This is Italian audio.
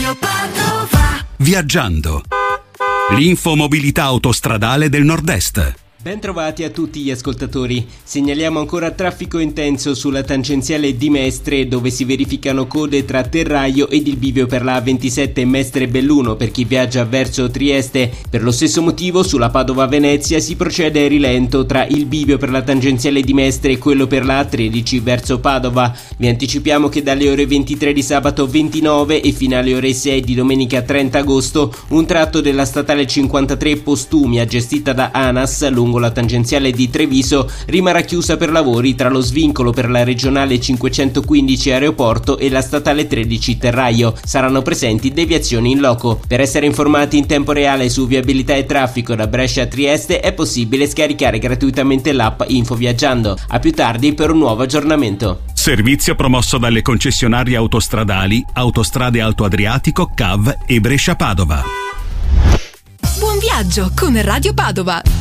Radio Padova. Viaggiando. L'infomobilità autostradale del Nord-Est. Ben trovati a tutti gli ascoltatori. Segnaliamo ancora traffico intenso sulla tangenziale di Mestre, dove si verificano code tra Terraio ed il bivio per la A27 Mestre-Belluno per chi viaggia verso Trieste. Per lo stesso motivo sulla Padova-Venezia si procede a rilento tra il bivio per la tangenziale di Mestre e quello per la A13 verso Padova. Vi anticipiamo che dalle ore 23 di sabato 29 e fino alle ore 6 di domenica 30 agosto un tratto della statale 53 Postumia, gestita da ANAS lungo la tangenziale di Treviso, rimarrà chiusa per lavori tra lo svincolo per la regionale 515 Aeroporto e la statale 13 Terraio. Saranno presenti deviazioni in loco. Per essere informati in tempo reale su viabilità e traffico da Brescia a Trieste è possibile scaricare gratuitamente l'app Info Viaggiando. A più tardi per un nuovo aggiornamento. Servizio promosso dalle concessionarie autostradali Autostrade Alto Adriatico, CAV e Brescia Padova. Buon viaggio con Radio Padova.